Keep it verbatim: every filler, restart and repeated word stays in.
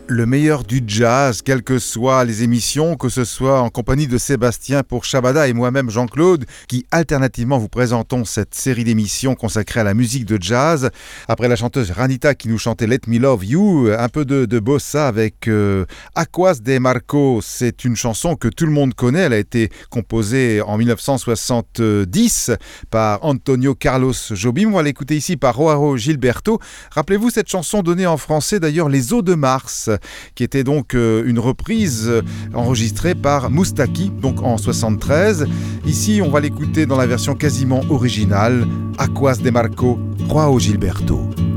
Le meilleur du jazz, quelles que soient les émissions, que ce soit en compagnie de Sébastien pour Shabada et moi-même Jean-Claude, qui alternativement vous présentons cette série d'émissions consacrée à la musique de jazz. Après la chanteuse Ranita qui nous chantait Let Me Love You, un peu de, de bossa avec euh, Aquas de Marco. C'est une chanson que tout le monde connaît. Elle a été composée en dix-neuf cent soixante-dix par Antonio Carlos Jobim. On va l'écouter ici par Joao Gilberto. Rappelez-vous cette chanson donnée en français d'ailleurs, Les eaux de Mars, qui était donc euh, une reprise euh, enregistrée par Moustaki, donc en soixante-treize. Ici, on va l'écouter dans la version quasiment originale, Aquas de Marco, Joao Gilberto.